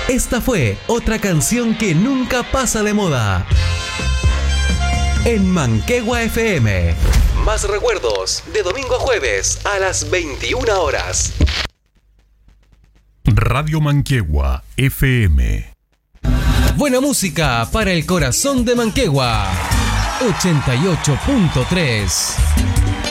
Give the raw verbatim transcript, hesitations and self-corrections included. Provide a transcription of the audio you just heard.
Esta fue otra canción que nunca pasa de moda. En Manquehua F M. Más recuerdos de domingo a jueves a las veintiuna horas. Radio Manquehua F M. Buena música para el corazón de Manquehua. ochenta y ocho punto tres.